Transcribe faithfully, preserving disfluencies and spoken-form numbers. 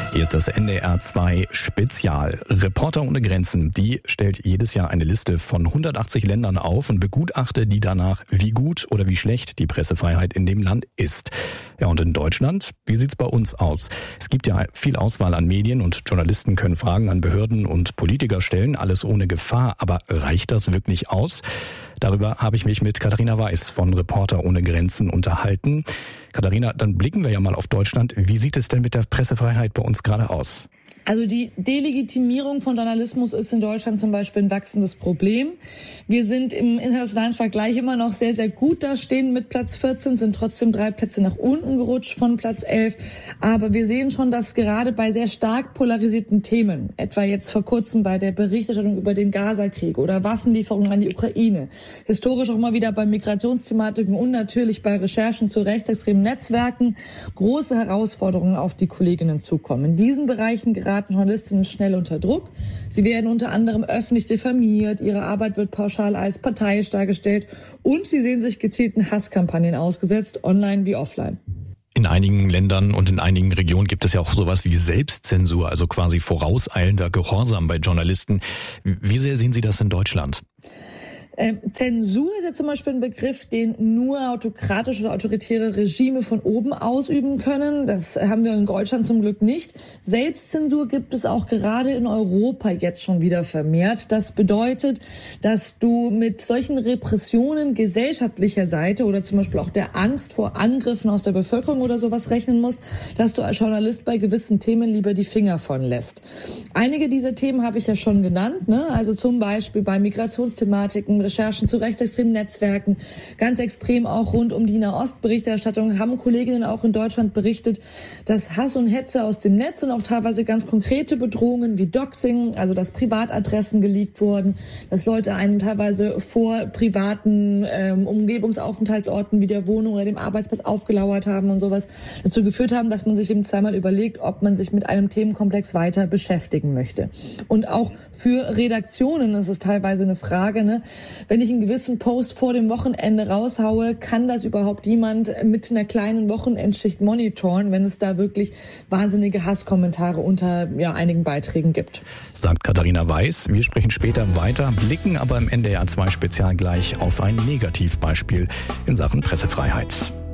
Hier ist das N D R zwei Spezial. Reporter ohne Grenzen, die stellt jedes Jahr eine Liste von hundertachtzig Ländern auf und begutachtet die danach, wie gut oder wie schlecht die Pressefreiheit in dem Land ist. Ja, und in Deutschland, wie sieht's bei uns aus? Es gibt ja viel Auswahl an Medien und Journalisten können Fragen an Behörden und Politiker stellen, alles ohne Gefahr. Aber reicht das wirklich aus? Darüber habe ich mich mit Katharina Weiß von Reporter ohne Grenzen unterhalten. Katharina, dann blicken wir ja mal auf Deutschland. Wie sieht es denn mit der Pressefreiheit bei uns gerade aus? Also die Delegitimierung von Journalismus ist in Deutschland zum Beispiel ein wachsendes Problem. Wir sind im internationalen Vergleich immer noch sehr, sehr gut da stehen mit Platz vierzehn, sind trotzdem drei Plätze nach unten gerutscht von Platz elf. Aber wir sehen schon, dass gerade bei sehr stark polarisierten Themen, etwa jetzt vor kurzem bei der Berichterstattung über den Gaza-Krieg oder Waffenlieferungen an die Ukraine, historisch auch immer wieder bei Migrationsthematiken und natürlich bei Recherchen zu rechtsextremen Netzwerken, große Herausforderungen auf die Kolleginnen zukommen. In diesen Bereichen gerade Journalistinnen schnell unter Druck. Sie werden unter anderem öffentlich diffamiert, ihre Arbeit wird pauschal als parteiisch dargestellt und sie sehen sich gezielten Hasskampagnen ausgesetzt, online wie offline. In einigen Ländern und in einigen Regionen gibt es ja auch sowas wie Selbstzensur, also quasi vorauseilender Gehorsam bei Journalisten. Wie sehr sehen Sie das in Deutschland? Ähm, Zensur ist ja zum Beispiel ein Begriff, den nur autokratische oder autoritäre Regime von oben ausüben können. Das haben wir in Deutschland zum Glück nicht. Selbstzensur gibt es auch gerade in Europa jetzt schon wieder vermehrt. Das bedeutet, dass du mit solchen Repressionen gesellschaftlicher Seite oder zum Beispiel auch der Angst vor Angriffen aus der Bevölkerung oder sowas rechnen musst, dass du als Journalist bei gewissen Themen lieber die Finger von lässt. Einige dieser Themen habe ich ja schon genannt, ne? Also zum Beispiel bei Migrationsthematiken, Recherchen zu rechtsextremen Netzwerken, ganz extrem auch rund um die Nahost-Berichterstattung, haben Kolleginnen auch in Deutschland berichtet, dass Hass und Hetze aus dem Netz und auch teilweise ganz konkrete Bedrohungen wie Doxing, also dass Privatadressen geleakt wurden, dass Leute einen teilweise vor privaten ähm, Umgebungsaufenthaltsorten wie der Wohnung oder dem Arbeitsplatz aufgelauert haben und sowas, dazu geführt haben, dass man sich eben zweimal überlegt, ob man sich mit einem Themenkomplex weiter beschäftigen möchte. Und auch für Redaktionen ist es teilweise eine Frage, ne? Wenn ich einen gewissen Post vor dem Wochenende raushaue, kann das überhaupt jemand mit einer kleinen Wochenendschicht monitoren, wenn es da wirklich wahnsinnige Hasskommentare unter ja, einigen Beiträgen gibt? Sagt Katharina Weiß. Wir sprechen später weiter, blicken aber im N D R zwei Spezial gleich auf ein Negativbeispiel in Sachen Pressefreiheit.